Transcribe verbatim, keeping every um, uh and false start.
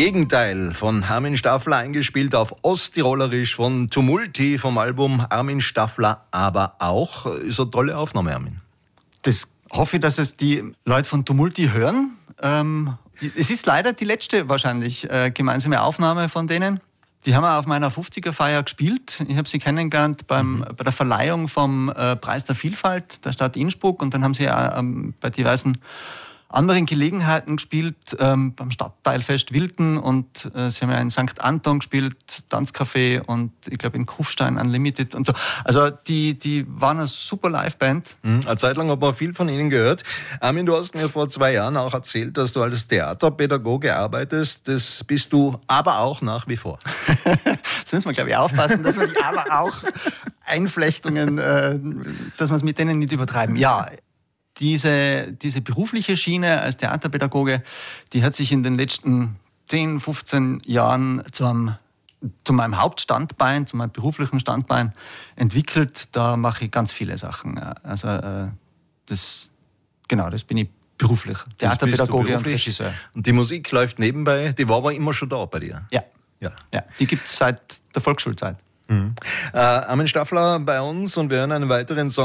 Gegenteil von Armin Staffler, eingespielt auf Osttirolerisch von Tumulti vom Album Armin Staffler, aber auch. Ist eine tolle Aufnahme, Armin. Das hoffe ich, dass es die Leute von Tumulti hören. Ähm, die, es ist leider die letzte wahrscheinlich äh, gemeinsame Aufnahme von denen. Die haben wir auf meiner fünfziger-Feier gespielt. Ich habe sie kennengelernt beim, mhm. bei der Verleihung vom äh, Preis der Vielfalt der Stadt Innsbruck. Und dann haben sie auch ähm, bei diversen anderen Gelegenheiten gespielt, ähm, beim Stadtteilfest Wilken, und äh, sie haben ja in Sankt Anton gespielt, Tanzcafé, und ich glaube in Kufstein Unlimited und so. Also die, die waren eine super Liveband. Mhm. Eine Zeit lang hat man viel von ihnen gehört. Armin, du hast mir vor zwei Jahren auch erzählt, dass du als Theaterpädagoge arbeitest. Das bist du aber auch nach wie vor. Jetzt müssen wir, glaube ich, aufpassen, dass wir die aber auch Einflechtungen, äh, dass wir es mit denen nicht übertreiben. Ja, Diese, diese berufliche Schiene als Theaterpädagoge, die hat sich in den letzten zehn, fünfzehn Jahren zu, einem, zu meinem Hauptstandbein, zu meinem beruflichen Standbein entwickelt. Da mache ich ganz viele Sachen. Also das, genau, das bin ich beruflich. Theaterpädagoge und Regisseur. Und die Musik läuft nebenbei, die war aber immer schon da bei dir? Ja, ja. ja. Die gibt es seit der Volksschulzeit. Mhm. Äh, Armin Staffler bei uns, und wir hören einen weiteren Song.